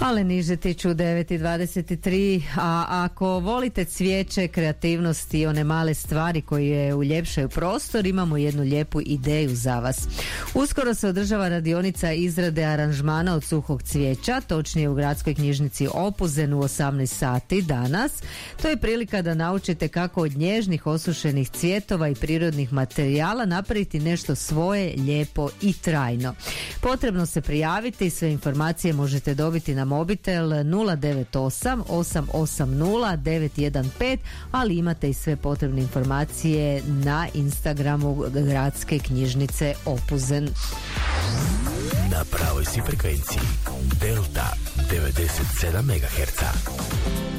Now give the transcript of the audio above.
Ale niže tiču 9:23, a ako volite cvijeće, kreativnost i one male stvari koje uljepšaju prostor, imamo jednu lijepu ideju za vas. Uskoro se održava radionica izrade aranžmana od suhog cvijeća, točnije u Gradskoj knjižnici Opuzen u 18 sati danas. To je prilika da naučite kako od nježnih osušenih cvjetova i prirodnih materijala napraviti nešto svoje, lijepo i trajno. Potrebno se prijaviti, sve informacije možete dobiti na mobitel 098 880 915, ali imate i sve potrebne informacije na Instagramu Gradske knjižnice Opuzen. Na pravoj si frekvenciji Delta 97 MHz.